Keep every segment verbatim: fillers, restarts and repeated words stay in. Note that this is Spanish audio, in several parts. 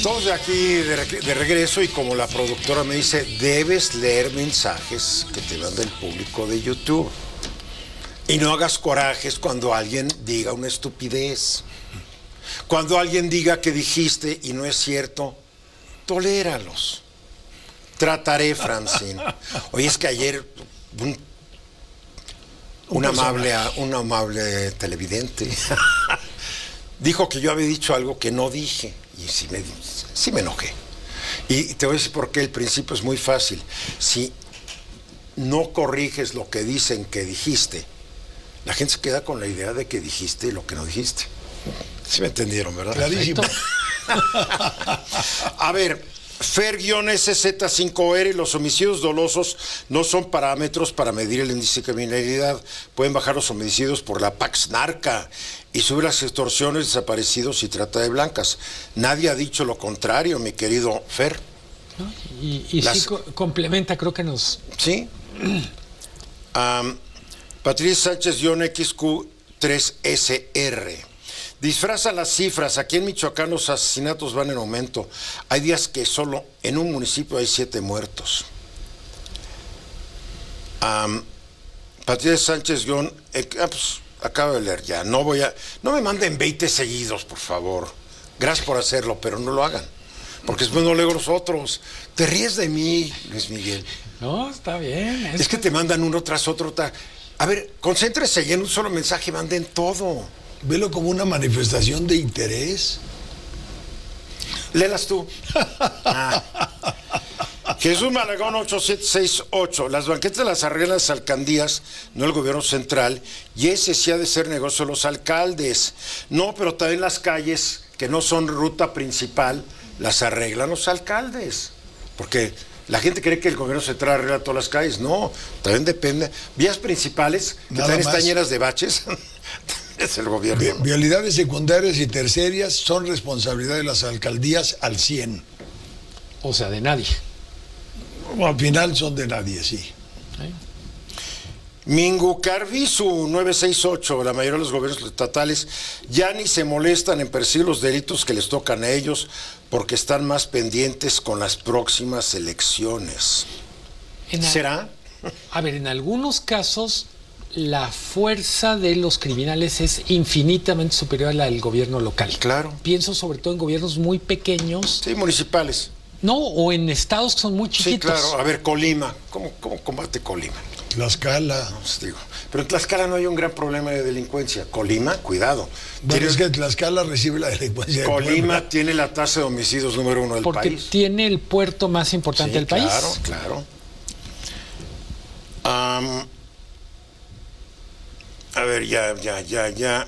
Todos de aquí de, reg de regreso y como la productora me dice, debes leer mensajes que te manda el público de YouTube. Y no hagas corajes cuando alguien diga una estupidez. Cuando alguien diga que dijiste y no es cierto, toléralos. Trataré, Francine. Oye, es que ayer un, un, amable, un amable televidente dijo que yo había dicho algo que no dije. Y sí me, sí me enojé. Y te voy a decir por qué. El principio es muy fácil. Si no corriges lo que dicen que dijiste, la gente se queda con la idea de que dijiste lo que no dijiste. Sí me entendieron, ¿verdad? Clarísimo. A ver, Fer-S Z cinco R, los homicidios dolosos no son parámetros para medir el índice de criminalidad. Pueden bajar los homicidios por la Pax Narca y subir las extorsiones, desaparecidos y trata de blancas. Nadie ha dicho lo contrario, mi querido Fer. ¿No? Y, y las... sí co complementa, creo que nos... Sí. um, Patricia Sánchez-X Q tres S R. Disfraza las cifras. Aquí en Michoacán los asesinatos van en aumento. Hay días que solo en un municipio hay siete muertos. Um, Patricia Sánchez guión, eh, ah, pues, acabo de leer ya. No voy a, no me manden veinte seguidos, por favor. Gracias por hacerlo, pero no lo hagan. Porque después no leo los otros. Te ríes de mí, Luis Miguel. No, está bien. Es, es que te mandan uno tras otro. Ta... A ver, concéntrese y en un solo mensaje manden todo. Velo como una manifestación de interés. Léelas tú. Ah. Jesús Malagón ocho siete seis ocho. Las banquetas las arreglan las alcaldías, no el gobierno central, y ese sí ha de ser negocio de los alcaldes. No, pero también las calles que no son ruta principal las arreglan los alcaldes. Porque la gente cree que el gobierno central arregla todas las calles. No, también depende. Vías principales que Nada también más. están llenas de baches. Es el gobierno. Vi vialidades secundarias y terciarias son responsabilidad de las alcaldías al cien. O sea, de nadie. Al final son de nadie, sí. ¿Eh? Mingu Carvisu nueve seis ocho. La mayoría de los gobiernos estatales ya ni se molestan en perseguir los delitos que les tocan a ellos porque están más pendientes con las próximas elecciones. ¿Será? A ver, en algunos casos la fuerza de los criminales es infinitamente superior a la del gobierno local. Claro. Pienso sobre todo en gobiernos muy pequeños. Sí, municipales. No, o en estados que son muy chiquitos. Sí, claro. A ver, Colima. ¿Cómo, cómo combate Colima? Tlaxcala. No, pues digo. Pero en Tlaxcala no hay un gran problema de delincuencia. Colima, cuidado. Bueno, es que Tlaxcala recibe la delincuencia. Colima tiene la tasa de homicidios número uno del Porque país. Porque tiene el puerto más importante sí, del país. Claro, claro. Um, A ver, ya, ya, ya, ya.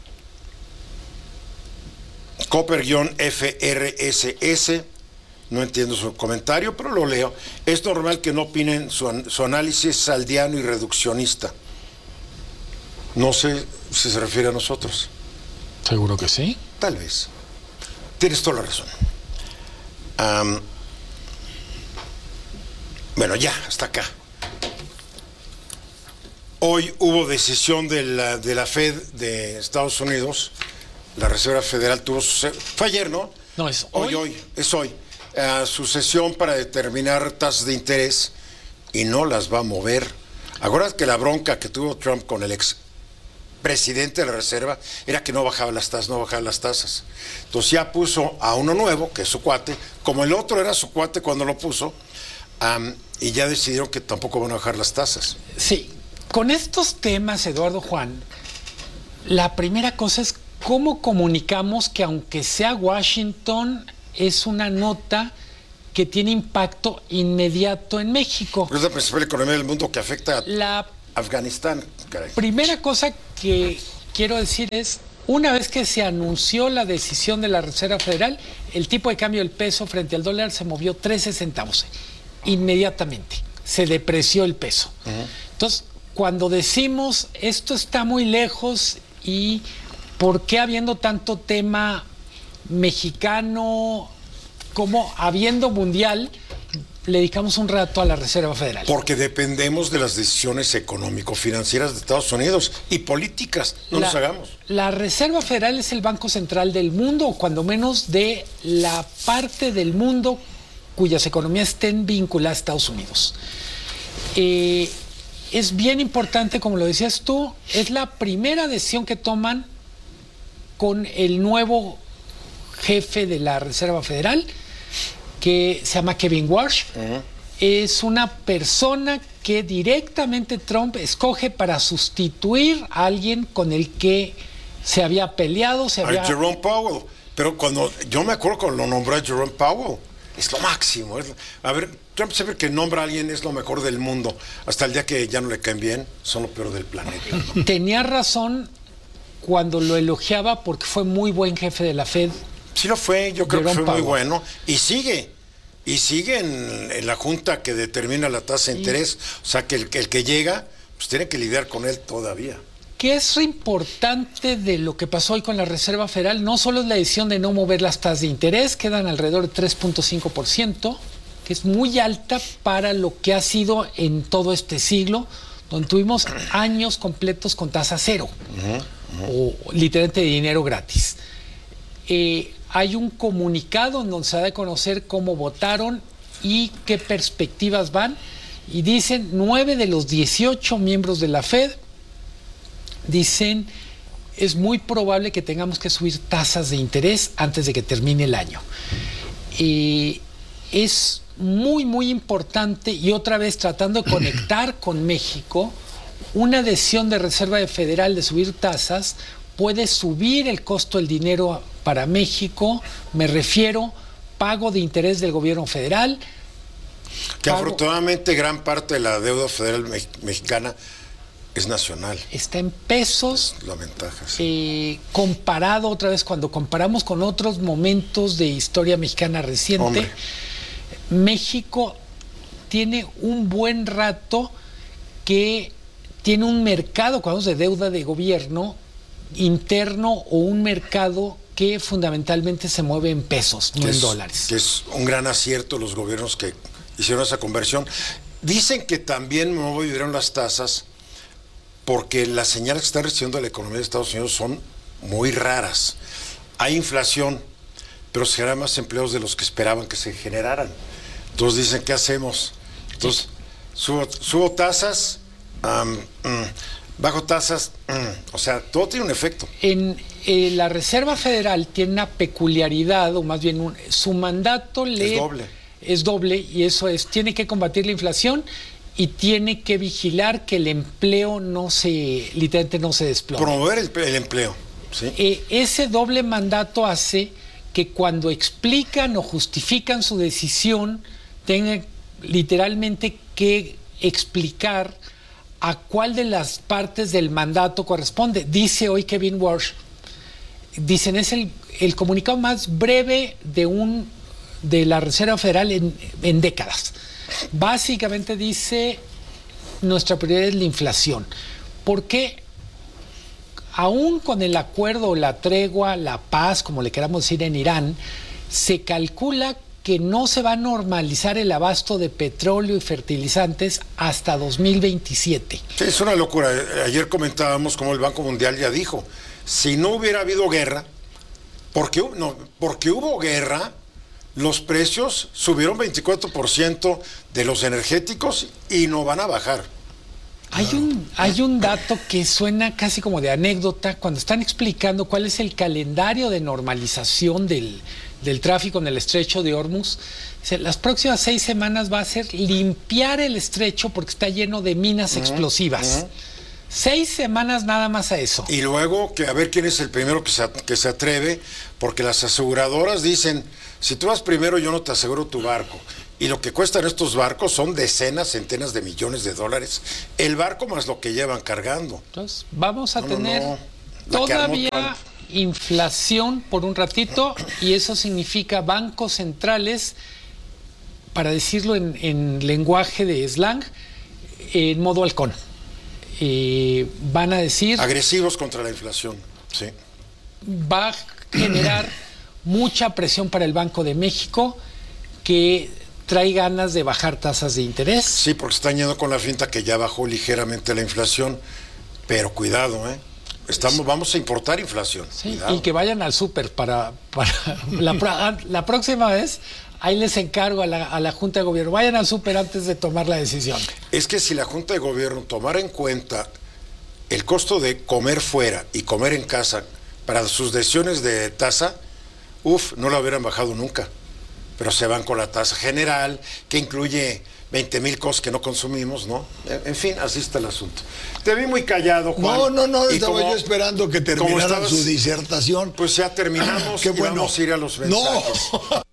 Copper-F R S S. No entiendo su comentario, pero lo leo. Es normal que no opinen, su, an su análisis es aldeano y reduccionista. No sé si se refiere a nosotros. Seguro que sí. Tal vez. Tienes toda la razón. Um, bueno, ya, hasta acá. Hoy hubo decisión de la, de la Fed de Estados Unidos, la Reserva Federal tuvo su... Fue ayer, ¿no? No, es hoy. Hoy, hoy es hoy. Uh, su sesión para determinar tasas de interés y no las va a mover. Acuérdate que la bronca que tuvo Trump con el ex presidente de la Reserva era que no bajaba las tasas, no bajaba las tasas. Entonces ya puso a uno nuevo, que es su cuate, como el otro era su cuate cuando lo puso, um, y ya decidieron que tampoco van a bajar las tasas. Sí. Con estos temas, Eduardo Juan, la primera cosa es cómo comunicamos que aunque sea Washington, es una nota que tiene impacto inmediato en México. Es la principal economía del mundo que afecta a la Afganistán. Caray. Primera cosa que quiero decir es, una vez que se anunció la decisión de la Reserva Federal, el tipo de cambio del peso frente al dólar se movió trece centavos. Inmediatamente se depreció el peso. Uh-huh. Entonces, cuando decimos esto está muy lejos y por qué habiendo tanto tema mexicano como habiendo mundial, le dedicamos un rato a la Reserva Federal. Porque dependemos de las decisiones económico-financieras de Estados Unidos y políticas, no la, nos hagamos. La Reserva Federal es el banco central del mundo, o cuando menos de la parte del mundo cuyas economías estén vinculadas a Estados Unidos. Eh, es bien importante, como lo decías tú, es la primera decisión que toman con el nuevo jefe de la Reserva Federal, que se llama Kevin Warsh. Uh-huh. Es una persona que directamente Trump escoge para sustituir a alguien con el que se había peleado. Se había... A Jerome Powell. Pero cuando yo me acuerdo cuando lo nombró a Jerome Powell, es lo máximo. Es, a ver, Trump siempre que nombra a alguien es lo mejor del mundo. Hasta el día que ya no le caen bien, son lo peor del planeta. Tenía razón cuando lo elogiaba porque fue muy buen jefe de la Fed. Sí lo fue, yo creo Jerome que fue Powell. muy bueno. Y sigue. Y sigue en, en la junta que determina la tasa de interés. O sea, que el, el que llega, pues tiene que lidiar con él todavía. ¿Qué es importante de lo que pasó hoy con la Reserva Federal? No solo es la decisión de no mover las tasas de interés, quedan alrededor de tres punto cinco por ciento, que es muy alta para lo que ha sido en todo este siglo, donde tuvimos años completos con tasa cero, uh-huh, uh-huh. o literalmente de dinero gratis. Eh, hay un comunicado en donde se da a conocer cómo votaron y qué perspectivas van, y dicen nueve de los dieciocho miembros de la Fed dicen es muy probable que tengamos que subir tasas de interés antes de que termine el año. Eh, es muy, muy importante, y otra vez tratando de conectar con México, una decisión de Reserva Federal de subir tasas puede subir el costo del dinero para México. Me refiero pago de interés del gobierno federal. Que pago, afortunadamente gran parte de la deuda federal me- mexicana es nacional. Está en pesos. Es la ventaja, sí. Eh, comparado otra vez, cuando comparamos con otros momentos de historia mexicana reciente, Hombre. México tiene un buen rato que tiene un mercado, cuando hablamos de deuda de gobierno, interno, o un mercado que fundamentalmente se mueve en pesos, no Que en es- dólares. Que es un gran acierto los gobiernos que hicieron esa conversión. Dicen que también movieron las tasas porque las señales que están recibiendo de la economía de Estados Unidos son muy raras. Hay inflación, pero se generan más empleos de los que esperaban que se generaran. Entonces dicen, ¿qué hacemos? Entonces, subo, subo tasas, um, mm, bajo tasas, mm, o sea, todo tiene un efecto. En eh, la Reserva Federal tiene una peculiaridad, o más bien un, su mandato le, Es doble. es doble, y eso es, tiene que combatir la inflación y tiene que vigilar que el empleo no se, literalmente no se desplome. Promover el, el empleo, ¿sí? Eh, ese doble mandato hace que cuando explican o justifican su decisión tengan literalmente que explicar a cuál de las partes del mandato corresponde. Dice hoy Kevin Warsh, dicen es el, el comunicado más breve de un de la Reserva Federal en, en décadas. Básicamente dice, nuestra prioridad es la inflación. Porque aún con el acuerdo, la tregua, la paz, como le queramos decir en Irán, se calcula que no se va a normalizar el abasto de petróleo y fertilizantes hasta dos mil veintisiete. Sí, es una locura. Ayer comentábamos cómo el Banco Mundial ya dijo, si no hubiera habido guerra, porque, no, porque hubo guerra, los precios subieron veinticuatro por ciento de los energéticos y no van a bajar. Hay un, hay un dato que suena casi como de anécdota cuando están explicando cuál es el calendario de normalización del, del tráfico en el estrecho de Hormuz. Dice, las próximas seis semanas va a ser limpiar el estrecho porque está lleno de minas uh-huh, explosivas. Uh-huh. Seis semanas nada más a eso. Y luego que a ver quién es el primero que se, que se atreve, porque las aseguradoras dicen, si tú vas primero yo no te aseguro tu barco. Y lo que cuestan estos barcos son decenas, centenas de millones de dólares. El barco más lo que llevan cargando. Entonces, vamos a no, tener no, no. todavía inflación por un ratito, y eso significa bancos centrales, para decirlo en, en lenguaje de slang, en modo halcón. Eh, van a decir... Agresivos contra la inflación, sí. Va a generar mucha presión para el Banco de México, que trae ganas de bajar tasas de interés. Sí, porque están yendo con la finta que ya bajó ligeramente la inflación, pero cuidado, ¿eh? Estamos, vamos a importar inflación. Sí, y que vayan al súper para, para la, la próxima vez. Ahí les encargo a la, a la Junta de Gobierno, vayan al súper antes de tomar la decisión. Es que si la Junta de Gobierno tomara en cuenta el costo de comer fuera y comer en casa para sus decisiones de tasa, uff, no la hubieran bajado nunca. Pero se van con la tasa general, que incluye veinte mil cosas que no consumimos, ¿no? En fin, así está el asunto. Te vi muy callado, Juan. No, no, no, y estaba como, yo esperando que terminaran estabas, su disertación. Pues ya terminamos Qué y bueno. vamos a ir a los mensajes. No.